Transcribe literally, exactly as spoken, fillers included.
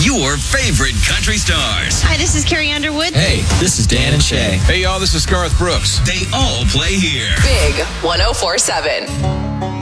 your favorite country stars. Hi, this is Carrie Underwood. Hey, this is Dan and Shay. Hey, y'all, this is Garth Brooks. They all play here. Big one oh four seven.